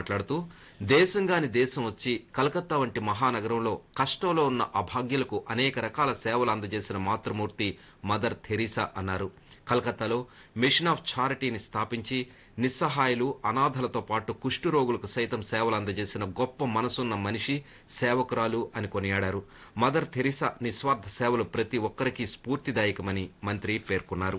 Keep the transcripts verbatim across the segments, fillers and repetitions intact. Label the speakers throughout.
Speaker 1: మాట్లాడుతూ దేశంగాని దేశం వచ్చి కలకత్తా వంటి మహానగరంలో కష్టంలో ఉన్న అభాగ్యులకు అనేక రకాల సేవలు అందజేసిన మాతృమూర్తి మదర్ థెరీసా అన్నారు. కలకత్తాలో మిషన్ ఆఫ్ చారిటీని స్థాపించి నిస్సహాయులు అనాథలతో పాటు కుష్ఠరోగులకు సైతం సేవలు అందజేసిన గొప్ప మనసున్న మనిషి, సేవకురాలు అని కొనియాడారు. మదర్ థెరీసా నిస్వార్థ సేవలు ప్రతి ఒక్కరికి స్ఫూర్తిదాయకమని మంత్రి పేర్కొన్నారు.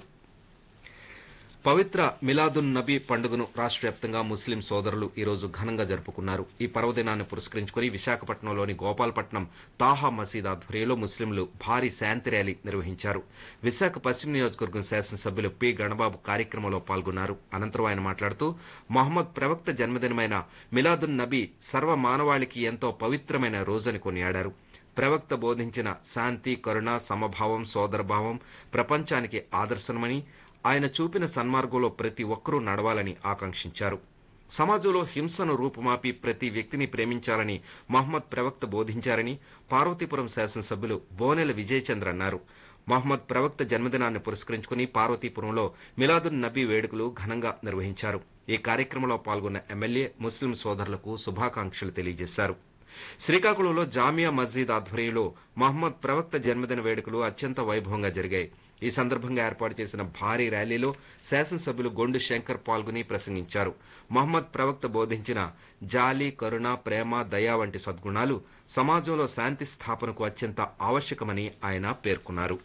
Speaker 1: పవిత్ర మిలాదున్ నబీ పండుగను రాష్ట్ర వ్యాప్తంగా ముస్లిం సోదరులు ఈ రోజు ఘనంగా జరుపుకున్నారు. ఈ పర్వదినాన్ని పురస్కరించుకుని విశాఖపట్నంలోని గోపాలపట్నం తాహా మసీద్ ఆధ్వర్యంలో ముస్లింలు భారీ శాంతి ర్యాలీ నిర్వహించారు. విశాఖ పశ్చిమ నియోజకవర్గం శాసనసభ్యులు పి గణబాబు కార్యక్రమంలో పాల్గొన్నారు. అనంతరం ఆయన మాట్లాడుతూ మహమ్మద్ ప్రవక్త జన్మదినమైన మిలాదున్ నబీ సర్వ మానవాళికి ఎంతో పవిత్రమైన రోజని కొనియాడారు. ప్రవక్త బోధించిన శాంతి, కరుణ, సమభావం, సోదరభావం ప్రపంచానికి ఆదర్శనమని, ఆయన చూపిన సన్మార్గంలో ప్రతి ఒక్కరూ నడవాలని ఆకాంక్షించారు. సమాజంలో హింసను రూపుమాపి ప్రతి వ్యక్తిని ప్రేమించాలని మహమ్మద్ ప్రవక్త బోధించారని పార్వతీపురం శాసనసభ్యులు బోనెల విజయచంద్ర అన్నారు. మహమ్మద్ ప్రవక్త జన్మదినాన్ని పురస్కరించుకుని పార్వతీపురంలో మిలాదున్ నబీ వేడుకలు ఘనంగా నిర్వహించారు. ఈ కార్యక్రమంలో పాల్గొన్న ఎమ్మెల్యే ముస్లిం సోదరులకు శుభాకాంక్షలు తెలియజేశారు. శ్రీకాకుళంలో జామియా మస్జిద్ ఆధ్వర్యంలో మహమ్మద్ ప్రవక్త జన్మదిన వేడుకలు అత్యంత వైభవంగా జరిగాయి. ఈ సందర్భంగా ఏర్పాటు చేసిన భారీ ర్యాలీలో శాసనసభ్యులు గొండు శంకర్ పాల్గొని ప్రసంగించారు. మహమ్మద్ ప్రవక్త బోధించిన జాలి, కరుణ, ప్రేమ, దయ వంటి సద్గుణాలు సమాజంలో శాంతి స్థాపనకు అత్యంత ఆవశ్యకమని ఆయన పేర్కొన్నారు.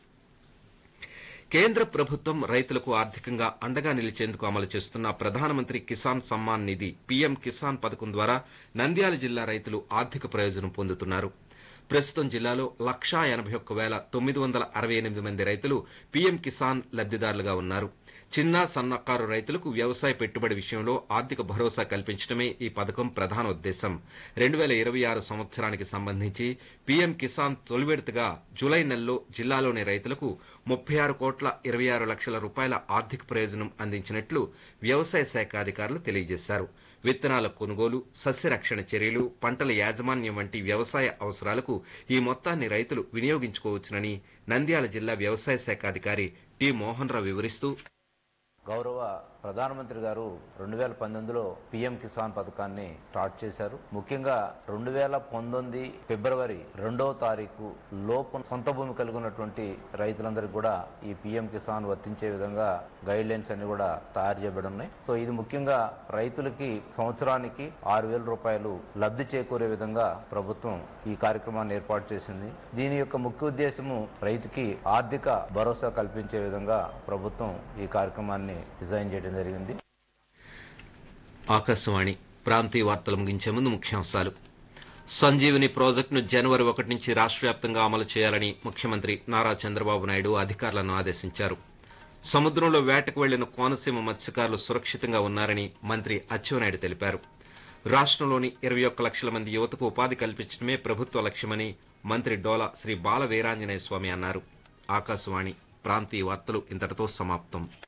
Speaker 1: కేంద్ర ప్రభుత్వం రైతులకు ఆర్థికంగా అండగా నిలిచేందుకు అమలు చేస్తున్న ప్రధానమంత్రి కిసాన్ సమ్మాన్ నిధి పీఎం కిసాన్ పథకం ద్వారా నంద్యాల జిల్లా రైతులు ఆర్థిక ప్రయోజనం పొందుతున్నారు. ప్రస్తుతం జిల్లాలో లక్షా ఎనభై ఒక్క వేల తొమ్మిది వందల అరవై ఎనిమిది మంది రైతులు పీఎం కిసాన్ లబ్దిదారులుగా ఉన్నారు. చిన్న సన్నకారు రైతులకు వ్యవసాయ పెట్టుబడి విషయంలో ఆర్థిక భరోసా కల్పించడమే ఈ పథకం ప్రధాన ఉద్దేశం. రెండు వేల ఇరవై ఆరు సంవత్సరానికి సంబంధించి పీఎం కిసాన్ తొలి విడతగా జూలై నెలలో జిల్లాలోని రైతులకు ముప్పై ఆరు కోట్ల ఇరవై ఆరు లక్షల రూపాయల ఆర్థిక ప్రయోజనం అందించినట్లు వ్యవసాయ శాఖ అధికారులు తెలియజేశారు. విత్తనాల కొనుగోలు, సస్యరక్షణ చర్యలు, పంటల యాజమాన్యం వంటి వ్యవసాయ అవసరాలకు ఈ మొత్తాన్ని రైతులు వినియోగించుకోవచ్చునని నంద్యాల జిల్లా వ్యవసాయ శాఖ అధికారి టి మోహన్ రావు వివరిస్తూ,
Speaker 2: గౌరవ ప్రధానమంత్రి గారు రెండు వేల పంతొమ్మిదిలో పీఎం కిసాన్ పథకాన్ని స్టార్ట్ చేశారు. ముఖ్యంగా రెండు వేల పంతొమ్మిది ఫిబ్రవరి రెండవ తారీఖు లోపు సొంత భూమి కలిగి ఉన్నటువంటి రైతులందరికీ కూడా ఈ పీఎం కిసాన్ వర్తించే విధంగా గైడ్ లైన్స్ అన్ని కూడా తయారు చేయబడి ఉన్నాయి. సో ఇది ముఖ్యంగా రైతులకి సంవత్సరానికి ఆరు వేల రూపాయలు లబ్ధి చేకూరే విధంగా ప్రభుత్వం ఈ కార్యక్రమాన్ని ఏర్పాటు చేసింది. దీని యొక్క ముఖ్య ఉద్దేశము రైతుకి ఆర్థిక భరోసా కల్పించే విధంగా ప్రభుత్వం ఈ కార్యక్రమాన్ని డిజైన్ చేయడం జరిగింది.
Speaker 1: ఆకాశవాణి ప్రాంతీయ వార్తలు ముగించే ముందు ముఖ్యాంశాలు. సంజీవని ప్రాజెక్టును జనవరి ఒకటి నుంచి రాష్ట్ర వ్యాప్తంగా అమలు చేయాలని ముఖ్యమంత్రి నారా చంద్రబాబు నాయుడు అధికారులను ఆదేశించారు. సముద్రంలో వేటకు వెళ్లిన కోనసీమ మత్స్యకారులు సురక్షితంగా ఉన్నారని మంత్రి అచ్చెన్నాయుడు తెలిపారు. రాష్ట్రంలోని ఇరవై ఒక్క లక్షల మంది యువతకు ఉపాధి కల్పించడమే ప్రభుత్వ లక్ష్యమని మంత్రి డోలా శ్రీ బాల వీరాంజనేయ స్వామి అన్నారు. ఆకాశవాణి ప్రాంతీయ వార్తలు ఇంతటితో సమాప్తం.